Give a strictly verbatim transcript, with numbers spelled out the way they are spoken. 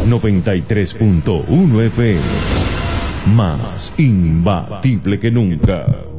noventa y tres punto uno F M. Más imbatible que nunca.